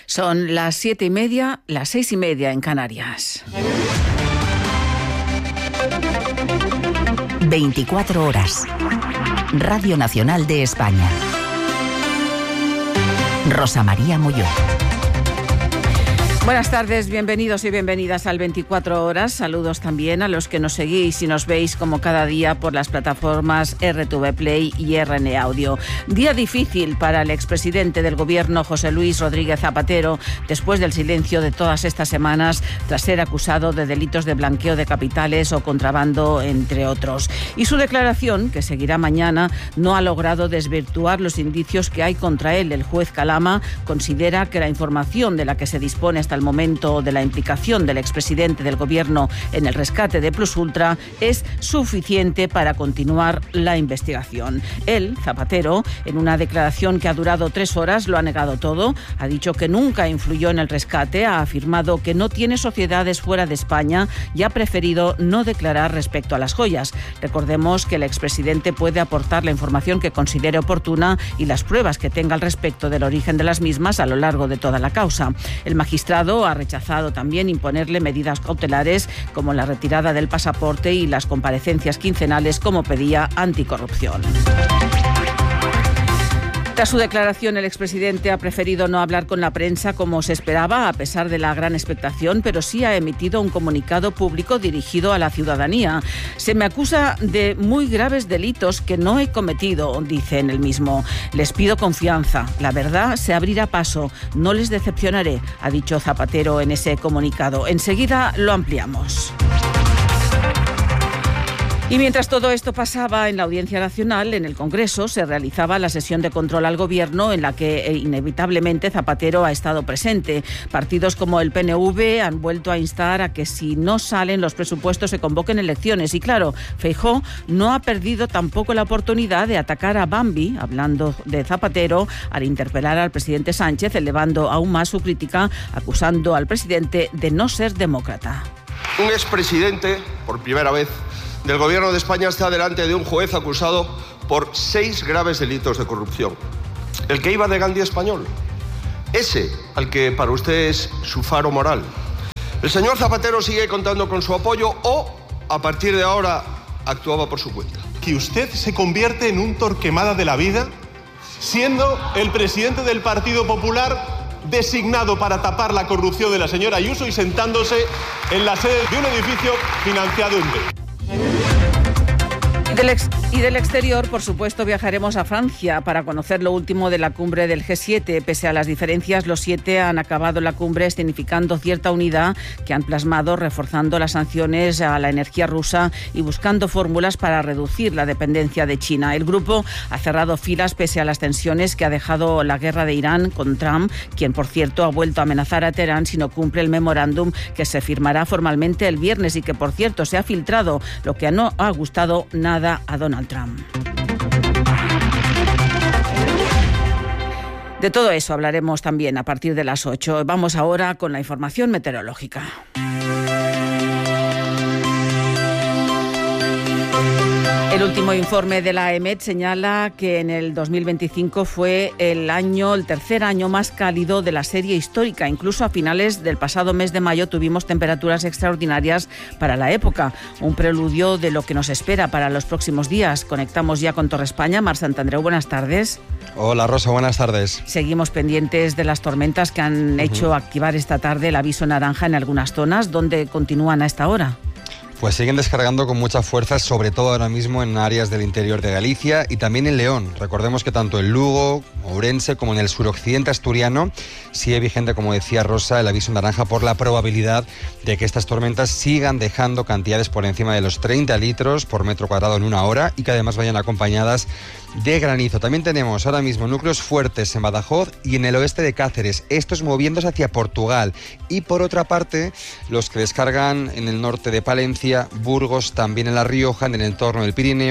Son las 7:30, las 6:30 en Canarias. 24 horas. Radio Nacional de España. Rosa María Molló. Buenas tardes, bienvenidos y bienvenidas al 24 horas. Saludos también a los que nos seguís y nos veis como cada día por las plataformas RTV Play y RN Audio. Día difícil para el expresidente del Gobierno, José Luis Rodríguez Zapatero, después del silencio de todas estas semanas tras ser acusado de delitos de blanqueo de capitales o contrabando, entre otros. Y su declaración, que seguirá mañana, no ha logrado desvirtuar los indicios que hay contra él. El juez Calama considera que la información de la que se dispone hasta el momento de la implicación del expresidente del Gobierno en el rescate de Plus Ultra es suficiente para continuar la investigación. Él, Zapatero, en una declaración que ha durado 3 horas, lo ha negado todo. Ha dicho que nunca influyó en el rescate, ha afirmado que no tiene sociedades fuera de España y ha preferido no declarar respecto a las joyas. Recordemos que el expresidente puede aportar la información que considere oportuna y las pruebas que tenga al respecto del origen de las mismas a lo largo de toda la causa. El magistrado ha rechazado también imponerle medidas cautelares como la retirada del pasaporte y las comparecencias quincenales como pedía Anticorrupción. Tras su declaración, el expresidente ha preferido no hablar con la prensa como se esperaba, a pesar de la gran expectación, pero sí ha emitido un comunicado público dirigido a la ciudadanía. Se me acusa de muy graves delitos que no he cometido, dice en el mismo. Les pido confianza. La verdad se abrirá paso. No les decepcionaré, ha dicho Zapatero en ese comunicado. Enseguida lo ampliamos. Y mientras todo esto pasaba en la Audiencia Nacional, en el Congreso, se realizaba la sesión de control al Gobierno en la que inevitablemente Zapatero ha estado presente. Partidos como el PNV han vuelto a instar a que si no salen los presupuestos se convoquen elecciones. Y claro, Feijóo no ha perdido tampoco la oportunidad de atacar a Bambi, hablando de Zapatero, al interpelar al presidente Sánchez, elevando aún más su crítica, acusando al presidente de no ser demócrata. Un expresidente, por primera vez, del Gobierno de España está delante de un juez acusado por 6 graves delitos de corrupción. El que iba de Gandhi español. Ese, al que para usted es su faro moral. El señor Zapatero sigue contando con su apoyo o, a partir de ahora, actuaba por su cuenta. Que usted se convierte en un Torquemada de la vida, siendo el presidente del Partido Popular designado para tapar la corrupción de la señora Ayuso y sentándose en la sede de un edificio financiado en B. Y del exterior, por supuesto, viajaremos a Francia para conocer lo último de la cumbre del G7. Pese a las diferencias, los 7 han acabado la cumbre escenificando cierta unidad que han plasmado reforzando las sanciones a la energía rusa y buscando fórmulas para reducir la dependencia de China. El grupo ha cerrado filas pese a las tensiones que ha dejado la guerra de Irán con Trump, quien, por cierto, ha vuelto a amenazar a Teherán si no cumple el memorándum que se firmará formalmente el viernes y que, por cierto, se ha filtrado, lo que no ha gustado nada a Donald Trump. De todo eso hablaremos también a partir de las 8. Vamos ahora con la información meteorológica. El último informe de la EMET señala que en el 2025 fue el tercer año más cálido de la serie histórica. Incluso a finales del pasado mes de mayo tuvimos temperaturas extraordinarias para la época, un preludio de lo que nos espera para los próximos días. Conectamos ya con Torre España. Mar Santandreu, buenas tardes. Hola Rosa, buenas tardes. Seguimos pendientes de las tormentas que han hecho activar esta tarde el aviso naranja en algunas zonas. ¿Dónde continúan a esta hora? Pues siguen descargando con mucha fuerza, sobre todo ahora mismo en áreas del interior de Galicia y también en León. Recordemos que tanto en Lugo, Ourense, como en el suroccidente asturiano sigue vigente, como decía Rosa, el aviso naranja por la probabilidad de que estas tormentas sigan dejando cantidades por encima de los 30 litros por metro cuadrado en una hora y que además vayan acompañadas de granizo. También tenemos ahora mismo núcleos fuertes en Badajoz y en el oeste de Cáceres, estos moviéndose hacia Portugal. Y por otra parte, los que descargan en el norte de Palencia, Burgos, también en La Rioja, en el entorno del Pirineo,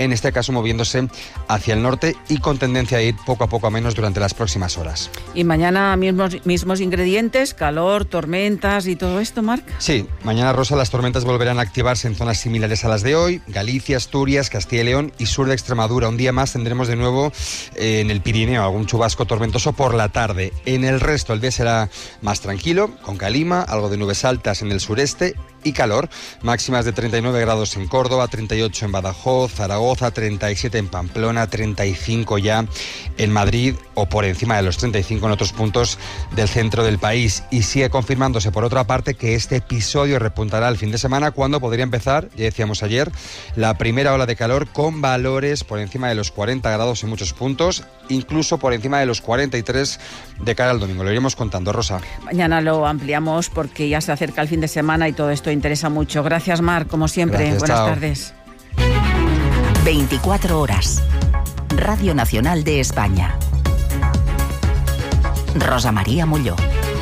en este caso moviéndose hacia el norte y con tendencia a ir poco a poco a menos durante las próximas horas. ¿Y mañana mismos ingredientes, calor, tormentas y todo esto, Marc? Sí, mañana, Rosa, las tormentas volverán a activarse en zonas similares a las de hoy: Galicia, Asturias, Castilla y León y sur de Extremadura. Un día más tendremos de nuevo en el Pirineo algún chubasco tormentoso por la tarde. En el resto el día será más tranquilo, con calima, algo de nubes altas en el sureste y calor, máximas de 39 grados en Córdoba, 38 en Badajoz, Zaragoza, 37 en Pamplona, 35 ya en Madrid o por encima de los 35 en otros puntos del centro del país. Y sigue confirmándose por otra parte que este episodio repuntará el fin de semana, cuando podría empezar, ya decíamos ayer, la primera ola de calor con valores por encima de los 40 grados en muchos puntos, incluso por encima de los 43 de cara al domingo. Lo iremos contando, Rosa. Mañana lo ampliamos porque ya se acerca el fin de semana y todo esto interesa mucho. Gracias, Marc, como siempre. Gracias, buenas chao. tardes. 24 horas. Radio Nacional de España. Rosa María Molló.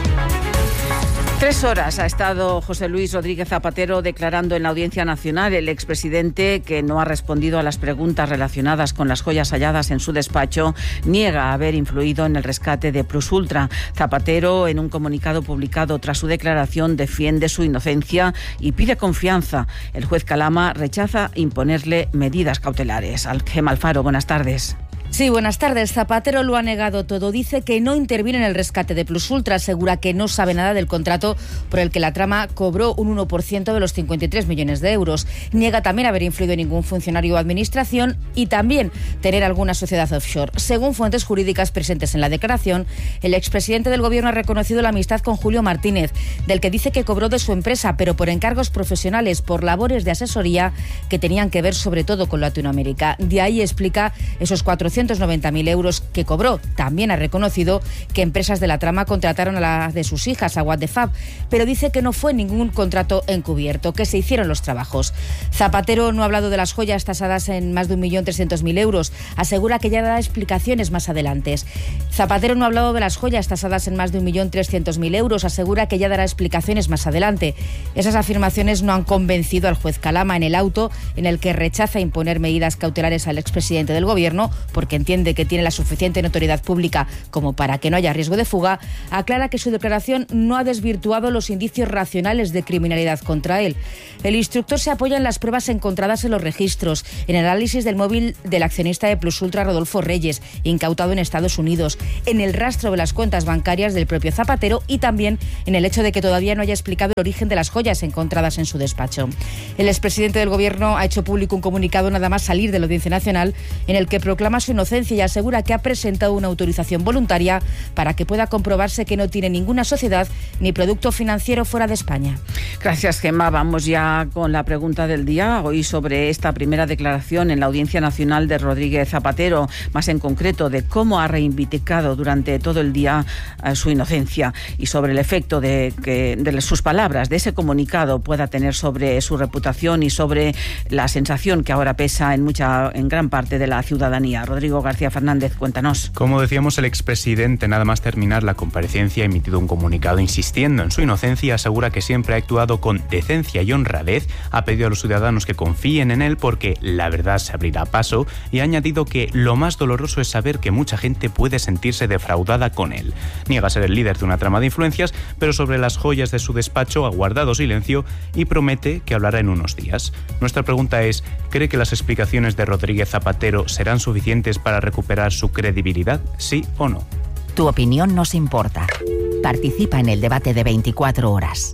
3 horas ha estado José Luis Rodríguez Zapatero declarando en la Audiencia Nacional. El expresidente, que no ha respondido a las preguntas relacionadas con las joyas halladas en su despacho, niega haber influido en el rescate de Plus Ultra. Zapatero, en un comunicado publicado tras su declaración, defiende su inocencia y pide confianza. El juez Calama rechaza imponerle medidas cautelares. Gema Alfaro, buenas tardes. Sí, buenas tardes. Zapatero lo ha negado todo. Dice que no interviene en el rescate de Plus Ultra. Asegura que no sabe nada del contrato por el que la trama cobró un 1% de los 53 millones de euros. Niega también haber influido en ningún funcionario o administración y también tener alguna sociedad offshore. Según fuentes jurídicas presentes en la declaración, el expresidente del Gobierno ha reconocido la amistad con Julio Martínez, del que dice que cobró de su empresa, pero por encargos profesionales, por labores de asesoría que tenían que ver sobre todo con Latinoamérica. De ahí explica esos 490.000 euros que cobró. También ha reconocido que empresas de la trama contrataron a la de sus hijas, a What the Fab, pero dice que no fue ningún contrato encubierto, que se hicieron los trabajos. Zapatero no ha hablado de las joyas tasadas en más de 1.300.000 euros. Asegura que ya dará explicaciones más adelante. Zapatero no ha hablado de las joyas tasadas en más de 1.300.000 euros. Asegura que ya dará explicaciones más adelante. Esas afirmaciones no han convencido al juez Calama. En el auto en el que rechaza imponer medidas cautelares al expresidente del Gobierno, porque entiende que tiene la suficiente notoriedad pública como para que no haya riesgo de fuga, aclara que su declaración no ha desvirtuado los indicios racionales de criminalidad contra él. El instructor se apoya en las pruebas encontradas en los registros, en el análisis del móvil del accionista de Plus Ultra, Rodolfo Reyes, incautado en Estados Unidos, en el rastro de las cuentas bancarias del propio Zapatero y también en el hecho de que todavía no haya explicado el origen de las joyas encontradas en su despacho. El expresidente del Gobierno ha hecho público un comunicado nada más salir de la Audiencia Nacional en el que proclama su inocencia y asegura que ha presentado una autorización voluntaria para que pueda comprobarse que no tiene ninguna sociedad ni producto financiero fuera de España. Gracias, Gemma. Vamos ya con la pregunta del día, hoy sobre esta primera declaración en la Audiencia Nacional de Rodríguez Zapatero, más en concreto de cómo ha reivindicado durante todo el día su inocencia y sobre el efecto de sus palabras, de ese comunicado, pueda tener sobre su reputación y sobre la sensación que ahora pesa en gran parte de la ciudadanía. Rodrigo García Fernández, cuéntanos. Como decíamos, el expresidente, nada más terminar la comparecencia, ha emitido un comunicado insistiendo en su inocencia. Asegura que siempre ha actuado con decencia y honradez. Ha pedido a los ciudadanos que confíen en él porque la verdad se abrirá paso y ha añadido que lo más doloroso es saber que mucha gente puede sentirse defraudada con él. Niega ser el líder de una trama de influencias, pero sobre las joyas de su despacho ha guardado silencio y promete que hablará en unos días. Nuestra pregunta es, ¿cree que las explicaciones de Rodríguez Zapatero serán suficientes para recuperar su credibilidad, sí o no? Tu opinión nos importa. Participa en el debate de 24 horas.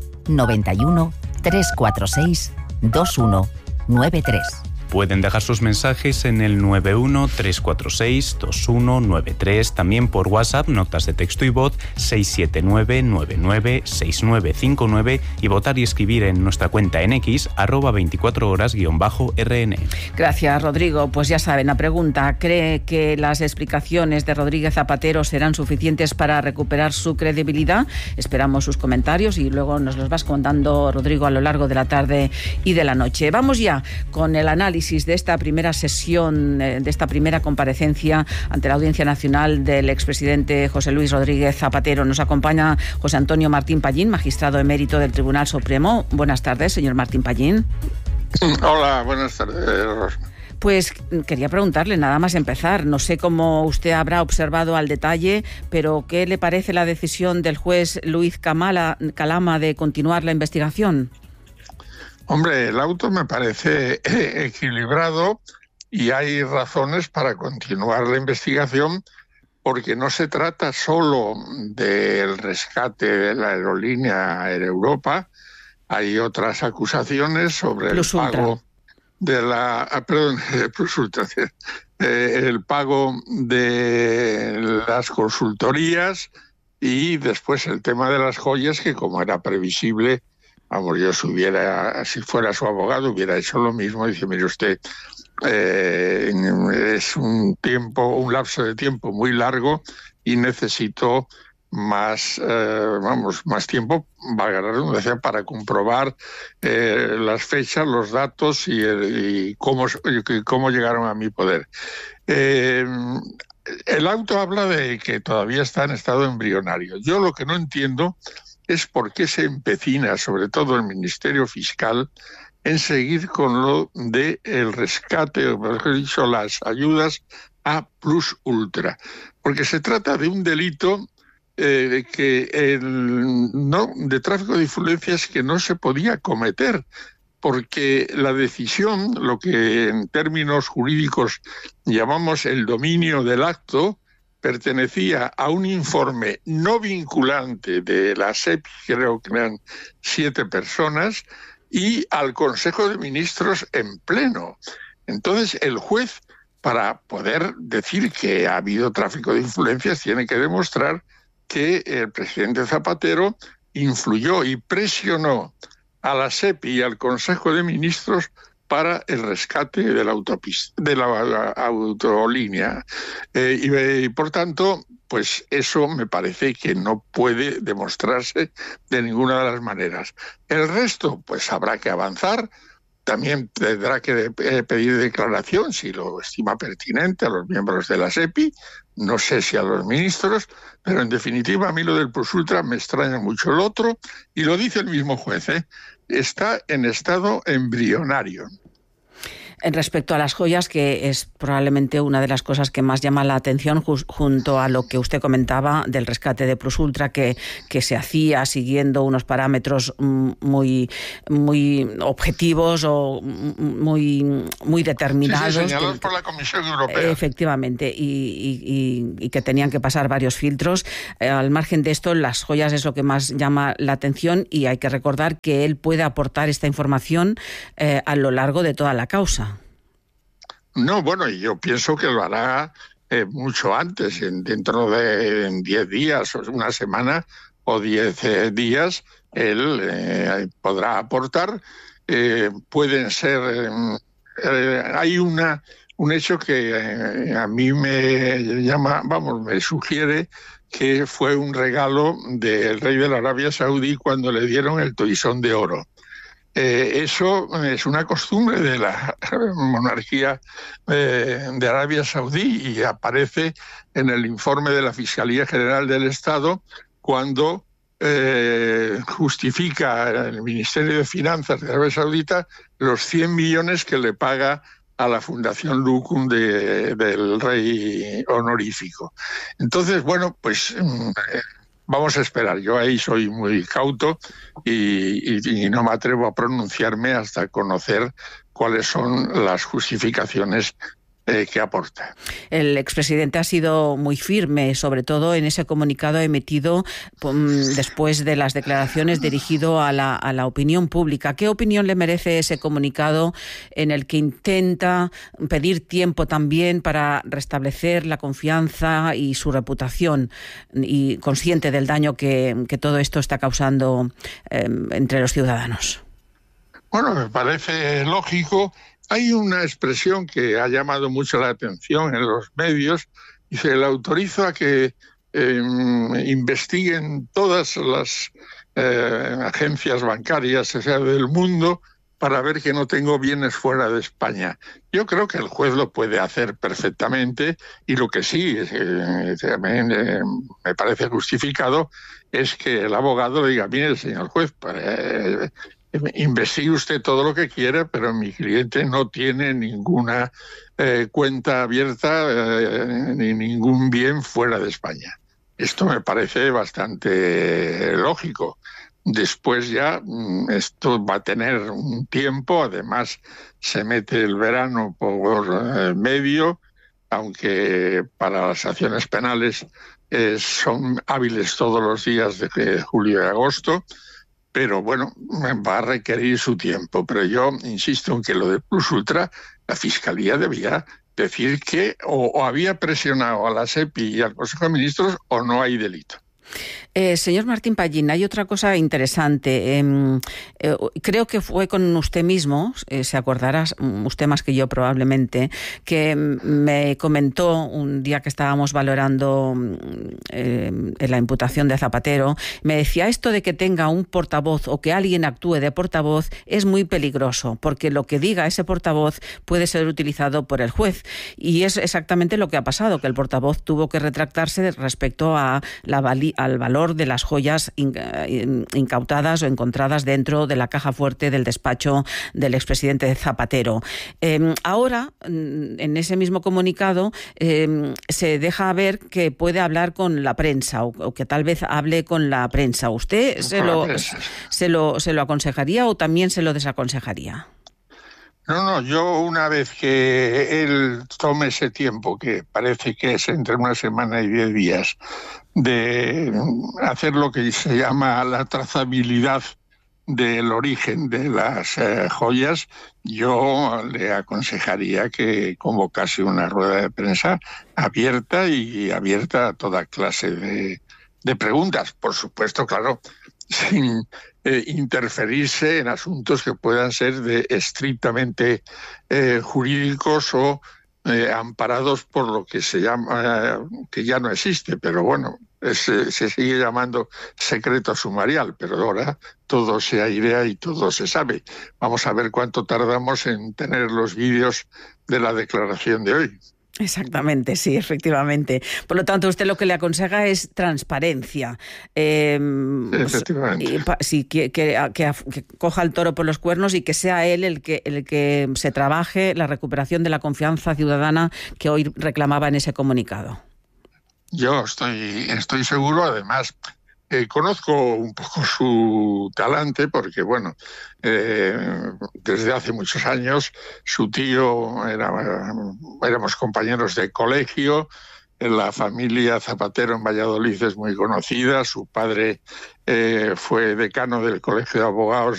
91 346 2193. Pueden dejar sus mensajes en el 91-346-2193, también por WhatsApp, notas de texto y voz 679-996959 y votar y escribir en nuestra cuenta en X, @24horas_RN. Gracias, Rodrigo. Pues ya saben, la pregunta, ¿cree que las explicaciones de Rodríguez Zapatero serán suficientes para recuperar su credibilidad? Esperamos sus comentarios y luego nos los vas contando, Rodrigo, a lo largo de la tarde y de la noche. Vamos ya con el análisis de esta primera sesión, de esta primera comparecencia ante la Audiencia Nacional del expresidente José Luis Rodríguez Zapatero. Nos acompaña José Antonio Martín Pallín, magistrado emérito del Tribunal Supremo. Buenas tardes, señor Martín Pallín. Hola, buenas tardes. Pues quería preguntarle, nada más empezar, no sé cómo usted habrá observado al detalle, pero ¿qué le parece la decisión del juez Luis Calama de continuar la investigación? Hombre, el auto me parece equilibrado y hay razones para continuar la investigación, porque no se trata solo del rescate de la aerolínea Air Europa, hay otras acusaciones sobre el pago de el pago de las consultorías y después el tema de las joyas, que como era previsible, vamos, yo si fuera su abogado hubiera hecho lo mismo. Dice, mire usted, es un lapso de tiempo muy largo y necesito más tiempo, valga la redundancia, para comprobar las fechas, los datos y cómo llegaron a mi poder. El auto habla de que todavía está en estado embrionario. Yo lo que no entiendo es por qué se empecina, sobre todo el Ministerio Fiscal, en seguir con lo del rescate, o mejor dicho, las ayudas a Plus Ultra. Porque se trata de un delito de tráfico de influencias que no se podía cometer, porque la decisión, lo que en términos jurídicos llamamos el dominio del acto, pertenecía a un informe no vinculante de la SEPI, creo que eran 7 personas, y al Consejo de Ministros en pleno. Entonces, el juez, para poder decir que ha habido tráfico de influencias, tiene que demostrar que el presidente Zapatero influyó y presionó a la SEPI y al Consejo de Ministros para el rescate de la autolínea. Y por tanto, pues eso me parece que no puede demostrarse de ninguna de las maneras. El resto, pues habrá que avanzar. También tendrá que pedir declaración, si lo estima pertinente, a los miembros de la SEPI, no sé si a los ministros, pero en definitiva a mí lo del Plus Ultra me extraña mucho. El otro, y lo dice el mismo juez, está en estado embrionario. Respecto a las joyas, que es probablemente una de las cosas que más llama la atención, junto a lo que usted comentaba del rescate de Plus Ultra, que se hacía siguiendo unos parámetros muy objetivos o muy determinados. Sí, señalados por la Comisión Europea. Efectivamente, y que tenían que pasar varios filtros. Al margen de esto, las joyas es lo que más llama la atención, y hay que recordar que él puede aportar esta información a lo largo de toda la causa. No, bueno, y yo pienso que lo hará mucho antes, dentro de 10 días, o una semana o 10 días, él podrá aportar. Pueden ser... hay un hecho que a mí me sugiere que fue un regalo del rey de la Arabia Saudí cuando le dieron el toisón de oro. Eso es una costumbre de la monarquía de Arabia Saudí y aparece en el informe de la Fiscalía General del Estado cuando justifica el Ministerio de Finanzas de Arabia Saudita los 100 millones que le paga a la Fundación Luqun del rey honorífico. Entonces, bueno, pues... vamos a esperar. Yo ahí soy muy cauto y no me atrevo a pronunciarme hasta conocer cuáles son las justificaciones que aporta. El expresidente ha sido muy firme, sobre todo en ese comunicado emitido después de las declaraciones dirigido a la opinión pública. ¿Qué opinión le merece ese comunicado en el que intenta pedir tiempo también para restablecer la confianza y su reputación, y consciente del daño que todo esto está causando entre los ciudadanos? Bueno, me parece lógico. Hay una expresión que ha llamado mucho la atención en los medios, y se le autoriza a que investiguen todas las agencias bancarias del mundo para ver que no tengo bienes fuera de España. Yo creo que el juez lo puede hacer perfectamente, y lo que sí también me parece justificado es que el abogado le diga, mire, señor juez, investigue usted todo lo que quiera, pero mi cliente no tiene ninguna cuenta abierta ni ningún bien fuera de España. Esto me parece bastante lógico. Después ya esto va a tener un tiempo, además se mete el verano por medio, aunque para las acciones penales son hábiles todos los días de julio y agosto, pero bueno, va a requerir su tiempo. Pero yo insisto en que lo de Plus Ultra, la Fiscalía debía decir que o había presionado a la SEPI y al Consejo de Ministros o no hay delito. Señor Martín Pallín, hay otra cosa interesante. Creo que fue con usted mismo, se acordará usted más que yo probablemente, que me comentó un día que estábamos valorando la imputación de Zapatero, me decía, esto de que tenga un portavoz o que alguien actúe de portavoz es muy peligroso, porque lo que diga ese portavoz puede ser utilizado por el juez. Y es exactamente lo que ha pasado, que el portavoz tuvo que retractarse respecto a al valor de las joyas incautadas o encontradas dentro de la caja fuerte del despacho del expresidente Zapatero. Ahora, en ese mismo comunicado, se deja ver que puede hablar con la prensa o que tal vez hable con la prensa. ¿Usted se lo aconsejaría o también se lo desaconsejaría? No, yo una vez que él tome ese tiempo, que parece que es entre una semana y 10 días, de hacer lo que se llama la trazabilidad del origen de las joyas, yo le aconsejaría que convocase una rueda de prensa abierta y abierta a toda clase de preguntas. Por supuesto, claro, sin interferirse en asuntos que puedan ser estrictamente jurídicos o amparados por lo que se llama, que ya no existe, pero bueno, se sigue llamando secreto sumarial, pero ahora todo se airea y todo se sabe. Vamos a ver cuánto tardamos en tener los vídeos de la declaración de hoy. Exactamente, sí, efectivamente. Por lo tanto, usted lo que le aconseja es transparencia. Efectivamente. Sí, que coja el toro por los cuernos y que sea él el que se trabaje la recuperación de la confianza ciudadana que hoy reclamaba en ese comunicado. Yo estoy seguro, además. Conozco un poco su talante porque, bueno, desde hace muchos años su tío éramos compañeros de colegio, la familia Zapatero en Valladolid es muy conocida, su padre fue decano del Colegio de Abogados